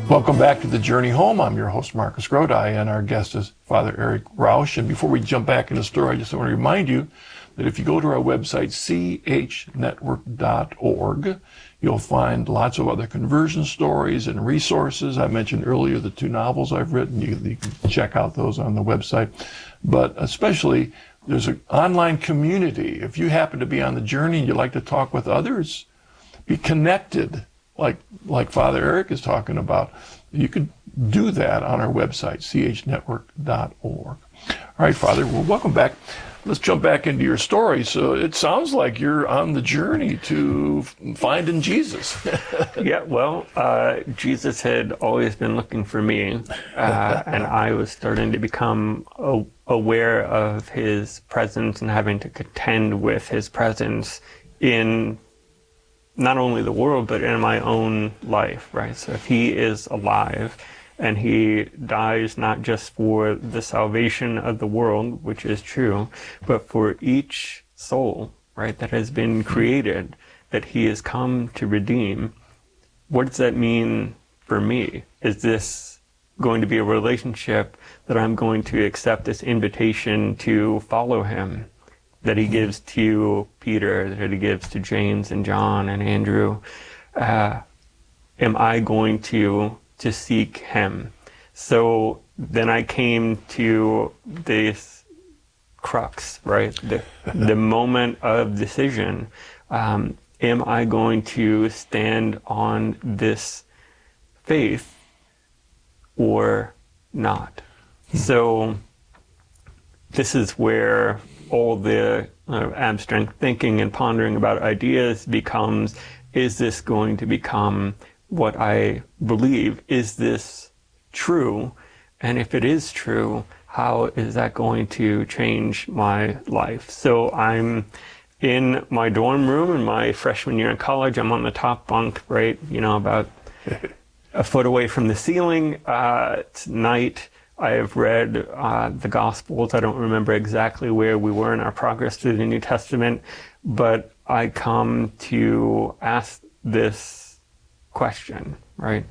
Welcome back to The Journey Home. I'm your host, Marcus Grodi, and our guest is Father Eric Rausch. And before we jump back into the story, I just want to remind you that if you go to our website, chnetwork.org, you'll find lots of other conversion stories and resources. I mentioned earlier the 2 novels I've written. You can check out those on the website. But especially, there's an online community. If you happen to be on the journey and you'd like to talk with others, be connected, like Father Eric is talking about, you could do that on our website, chnetwork.org. All right, Father, well, welcome back. Let's jump back into your story. So it sounds like you're on the journey to finding Jesus. Yeah, well, Jesus had always been looking for me, and I was starting to become aware of his presence and having to contend with his presence in not only the world, but in my own life, right? So if he is alive and he dies not just for the salvation of the world, which is true, but for each soul, right, that has been created, that he has come to redeem, what does that mean for me? Is this going to be a relationship that I'm going to accept this invitation to follow him, that he gives to Peter, that he gives to James and John and Andrew? Am I going to seek him? So then I came to this crux, right? The moment of decision. Am I going to stand on this faith or not? So this is where all the abstract thinking and pondering about ideas becomes, is this going to become what I believe? Is this true? And if it is true, how is that going to change my life? So I'm in my dorm room in my freshman year in college. I'm on the top bunk, right, about a foot away from the ceiling. It's night. I have read the Gospels. I don't remember exactly where we were in our progress through the New Testament, but I come to ask this question, right?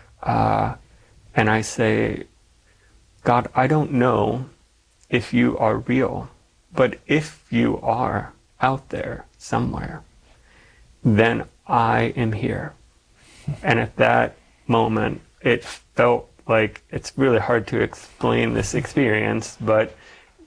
And I say, God, I don't know if you are real, but if you are out there somewhere, then I am here. And at that moment, it felt like, it's really hard to explain this experience, but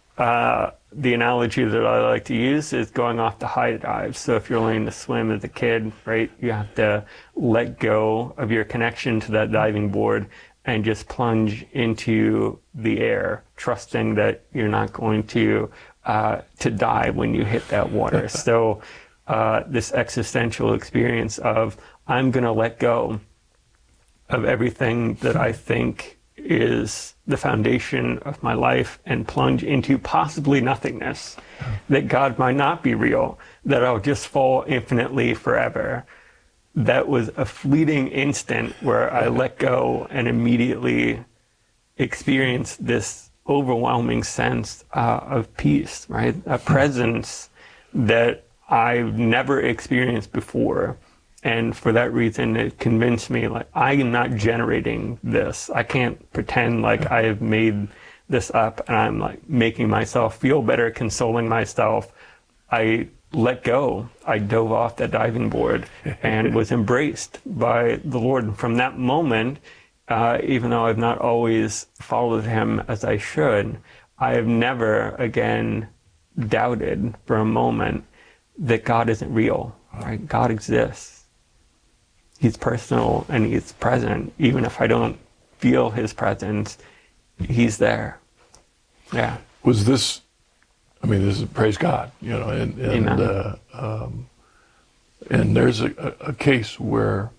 the analogy that I like to use is going off the high dive. So if you're learning to swim as a kid, right, you have to let go of your connection to that diving board and just plunge into the air, trusting that you're not going to die when you hit that water. So this existential experience of, I'm going to let go of everything that I think is the foundation of my life and plunge into possibly nothingness, that God might not be real, that I'll just fall infinitely forever. That was a fleeting instant where I let go and immediately experienced this overwhelming sense of peace, right? A presence that I've never experienced before. And for that reason, it convinced me, like, I am not generating this. I can't pretend like I have made this up and I'm like making myself feel better, consoling myself. I let go. I dove off that diving board and was embraced by the Lord. And from that moment, even though I've not always followed him as I should, I have never again doubted for a moment that God isn't real, right? God exists. He's personal and he's present. Even if I don't feel his presence, he's there. Yeah. Was this, this is, praise God, and there's a case where